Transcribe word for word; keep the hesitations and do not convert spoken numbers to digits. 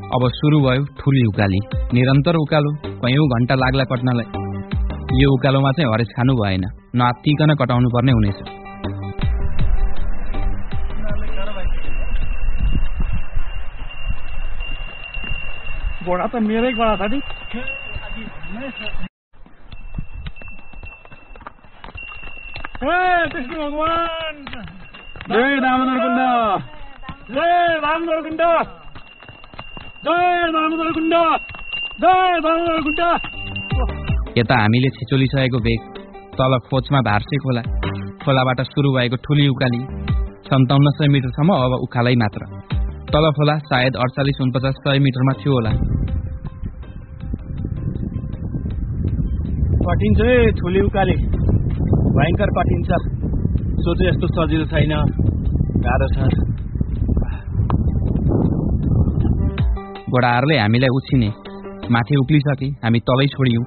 अब सुरु भयो ठुली उकाली। निरन्तर उकालो, कयौं घण्टा लाग्ला कट्नलाई। यो उकालोमा चाहिँ हरेस खानु भएन, नआत्तिकन कटाउनु पर्ने हुनेछ। घोडा त मेरै घोडा छ नि। कृष्ण भगवान जय दामोदर कुण्ड, जय दामोदर कुण्ड, जय दामोदर कुण्ड, जय दामोदर कुण्ड। यता हामीले छिचोलिसकेको बेग, तल खोजमा भार्से खोला, खोलाबाट सुरु भएको ठुली उकाली सन्ताउन्न सय मिटरसम्म अब उकालै मात्र। तल खोला सायद अडचालिस उनपचास सय मिटरमा थियो होला। कठिन छ ठुली उकाली, भयङ्कर कठिन छ। सोचे यस्तो सजिलो छैन, गाह्रो छ। घोडाहरूले हामीलाई उछिने, माथि उक्लिसके हामी तलै छोडियौं।